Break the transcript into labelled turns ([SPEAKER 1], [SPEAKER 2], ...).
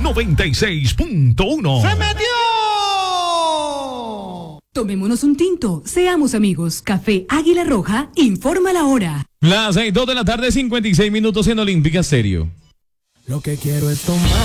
[SPEAKER 1] 96.1.
[SPEAKER 2] ¡Se metió!
[SPEAKER 3] Tomémonos un tinto, seamos amigos. Café Águila Roja informa la hora.
[SPEAKER 4] Las 2 de la tarde, 56 minutos en Olímpica Stereo.
[SPEAKER 2] Lo que quiero es tomar.